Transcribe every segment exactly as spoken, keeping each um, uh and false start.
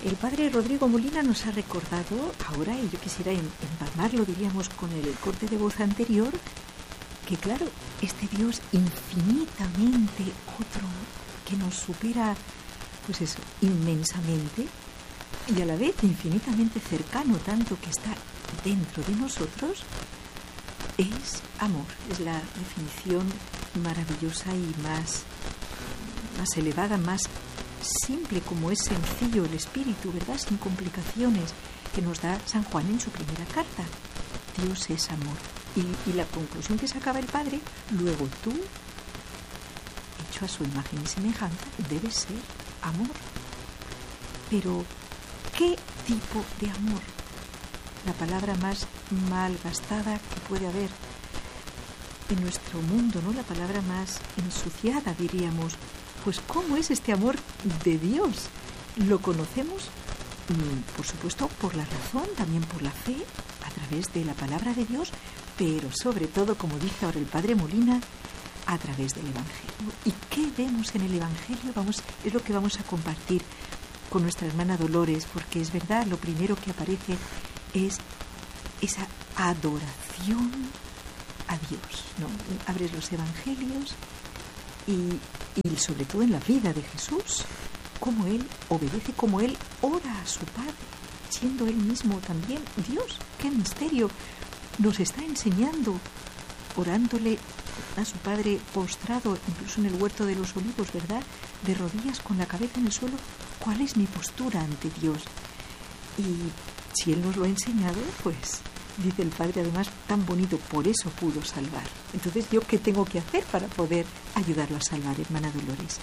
el padre Rodrigo Molina nos ha recordado ahora, y yo quisiera empalmarlo, diríamos, con el corte de voz anterior, que claro, este Dios infinitamente otro, que nos supera, pues eso, inmensamente, y a la vez infinitamente cercano, tanto que está dentro de nosotros, es amor. Es la definición maravillosa y más, más elevada, más simple, como es sencillo el espíritu, ¿verdad? Sin complicaciones, que nos da San Juan en su primera carta. Dios es amor. Y, y la conclusión que sacaba el Padre: luego tú, hecho a su imagen y semejanza, debes ser amor. Pero, ¿qué tipo de amor? La palabra más malgastada que puede haber en nuestro mundo, ¿no? La palabra más ensuciada, diríamos. Pues, ¿cómo es este amor de Dios? ¿Lo conocemos? Mm, por supuesto, por la razón, también por la fe, a través de la palabra de Dios, pero sobre todo, como dice ahora el Padre Molina, a través del Evangelio. ¿Y qué vemos en el Evangelio? Vamos, es lo que vamos a compartir con nuestra hermana Dolores, porque es verdad, lo primero que aparece es esa adoración a Dios, ¿no? Abres los Evangelios y, y sobre todo en la vida de Jesús, cómo Él obedece, cómo Él ora a su Padre, siendo Él mismo también Dios. ¡Qué misterio! Nos está enseñando, orándole a su Padre postrado, incluso en el huerto de los olivos, ¿verdad? De rodillas, con la cabeza en el suelo, ¿cuál es mi postura ante Dios? Y si Él nos lo ha enseñado, pues, dice el Padre, además, tan bonito, por eso pudo salvar. Entonces, ¿yo qué tengo que hacer para poder ayudarlo a salvar, hermana Dolores?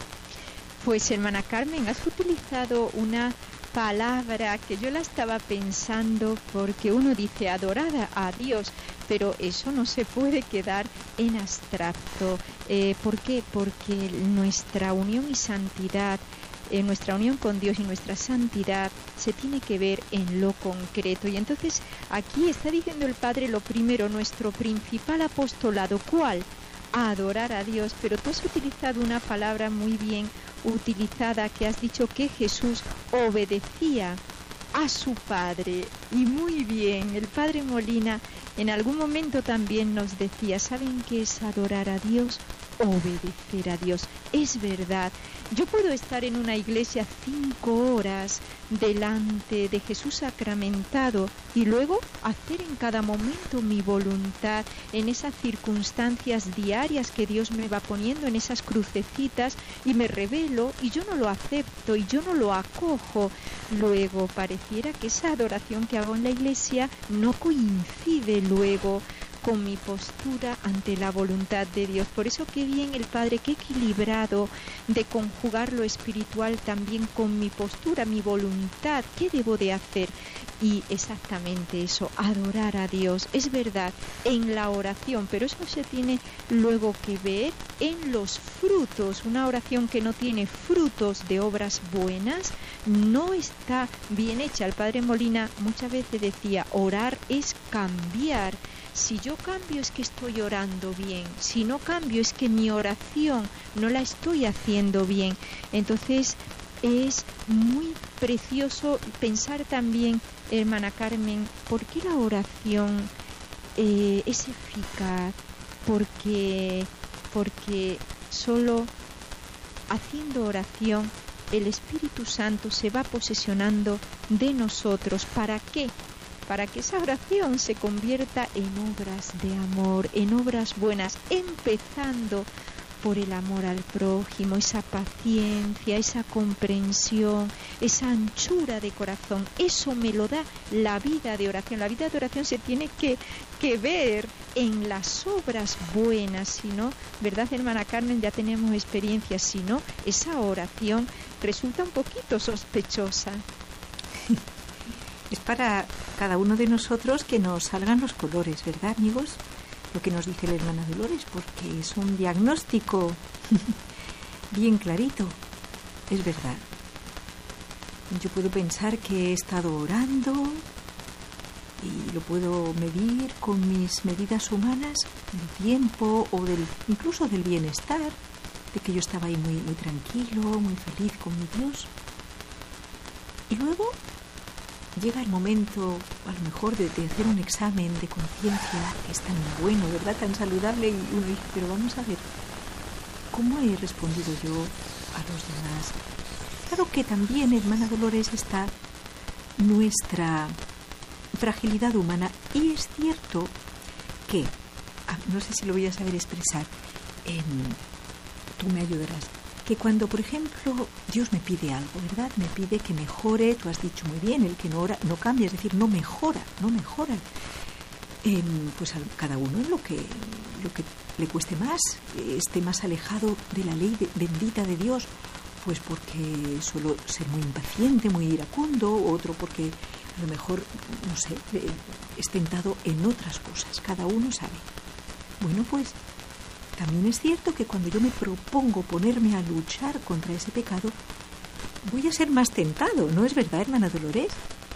Pues, hermana Carmen, has utilizado una palabra que yo la estaba pensando, porque uno dice adorar a Dios, pero eso no se puede quedar en abstracto. Eh, ¿Por qué? Porque nuestra unión y santidad, eh, nuestra unión con Dios y nuestra santidad se tiene que ver en lo concreto. Y entonces aquí está diciendo el Padre lo primero, nuestro principal apostolado, ¿cuál? A adorar a Dios, pero tú has utilizado una palabra muy bien utilizada, que has dicho que Jesús obedecía a su Padre. Y muy bien, el Padre Molina en algún momento también nos decía, ¿saben qué es adorar a Dios? Obedecer a Dios. Es verdad, yo puedo estar en una iglesia cinco horas delante de Jesús sacramentado y luego hacer en cada momento mi voluntad en esas circunstancias diarias que Dios me va poniendo, en esas crucecitas, y me revelo y yo no lo acepto y yo no lo acojo. Luego pareciera que esa adoración que hago en la iglesia no coincide luego con mi postura ante la voluntad de Dios. Por eso qué bien el Padre, qué equilibrado de conjugar lo espiritual también con mi postura, mi voluntad, qué debo de hacer. Y exactamente eso, adorar a Dios, es verdad, en la oración, pero eso se tiene luego que ver en los frutos. Una oración que no tiene frutos de obras buenas no está bien hecha. El Padre Molina muchas veces decía, orar es cambiar. Si yo cambio es que estoy orando bien, si no cambio es que mi oración no la estoy haciendo bien. Entonces es muy precioso pensar también, hermana Carmen, ¿por qué la oración eh, es eficaz? Porque, porque solo haciendo oración el Espíritu Santo se va posesionando de nosotros. ¿Para qué? Para que esa oración se convierta en obras de amor, en obras buenas, empezando por el amor al prójimo, esa paciencia, esa comprensión, esa anchura de corazón. Eso me lo da la vida de oración. La vida de oración se tiene que, que ver en las obras buenas, si no, ¿verdad, hermana Carmen? Ya tenemos experiencia, si no, esa oración resulta un poquito sospechosa. Es para cada uno de nosotros que nos salgan los colores, ¿verdad, amigos? Lo que nos dice la hermana Dolores, porque es un diagnóstico bien clarito. Es verdad. Yo puedo pensar que he estado orando y lo puedo medir con mis medidas humanas del tiempo o del incluso del bienestar, de que yo estaba ahí muy, muy tranquilo, muy feliz con mi Dios. Y luego llega el momento, a lo mejor, de, de hacer un examen de conciencia, que es tan bueno, ¿verdad?, tan saludable, y uno dice, pero vamos a ver, ¿cómo he respondido yo a los demás? Claro que también, hermana Dolores, está nuestra fragilidad humana, y es cierto que, no sé si lo voy a saber expresar, eh, tú me ayudarás, que cuando, por ejemplo, Dios me pide algo, ¿verdad?, me pide que mejore, tú has dicho muy bien, el que no ora, no cambia, es decir, no mejora, no mejora, eh, pues a cada uno lo que, lo que le cueste más, esté más alejado de la ley de, bendita de Dios, pues porque suelo ser muy impaciente, muy iracundo, otro porque a lo mejor, no sé, es tentado en otras cosas, cada uno sabe. Bueno, pues también es cierto que cuando yo me propongo ponerme a luchar contra ese pecado, voy a ser más tentado, ¿no es verdad, hermana Dolores?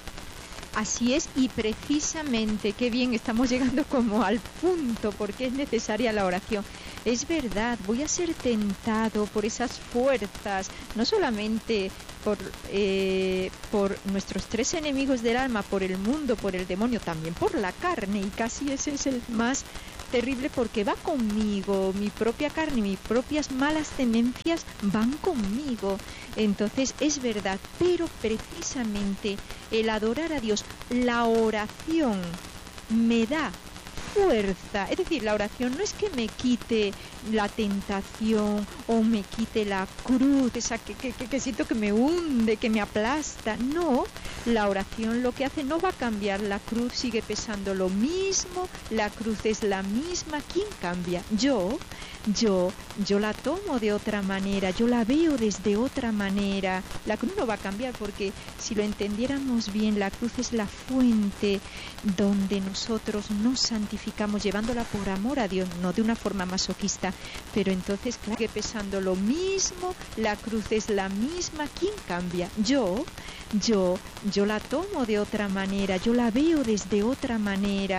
Así es, y precisamente, qué bien, estamos llegando como al punto, porque es necesaria la oración. Es verdad, voy a ser tentado por esas fuerzas, no solamente por, eh, por nuestros tres enemigos del alma, por el mundo, por el demonio, también por la carne, y casi ese es el más terrible, porque va conmigo, mi propia carne, mis propias malas tendencias van conmigo. Entonces es verdad, pero precisamente el adorar a Dios, la oración me da fuerza, es decir, la oración no es que me quite la tentación o me quite la cruz, esa que, que, que siento que me hunde, que me aplasta, no, la oración lo que hace no va a cambiar, la cruz sigue pesando lo mismo, la cruz es la misma, ¿quién cambia? Yo, yo, yo la tomo de otra manera, yo la veo desde otra manera, la cruz no va a cambiar porque si lo entendiéramos bien, la cruz es la fuente donde nosotros nos santificamos llevándola por amor a Dios, no de una forma masoquista, pero entonces claro que pesando lo mismo, la cruz es la misma, ¿quién cambia? Yo, yo, yo la tomo de otra manera, yo la veo desde otra manera.